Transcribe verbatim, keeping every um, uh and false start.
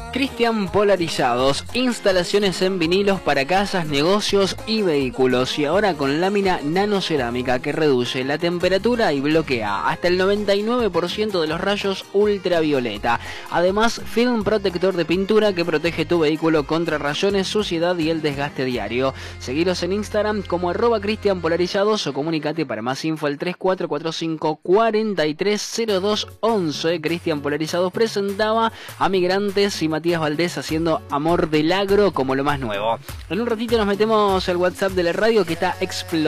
Cristian Polarizados, instalaciones en vinilos para casas, negocios y vehículos, y ahora con lámina nanocerámica que reduce la temperatura y bloquea hasta el noventa y nueve por ciento de los rayos ultravioleta. Además, film protector de pintura que protege tu vehículo contra rayones, suciedad y el desgaste diario. Seguiros en Instagram como arroba Cristian Polarizados o comunicate para más info al tres cuatro cuatro cinco, cuatro tres cero dos once. Cristian Polarizados presentaba a Migrantes y Matías Valdés haciendo Amor del Agro como lo más nuevo. En un ratito nos metemos al WhatsApp de la radio que está explotando.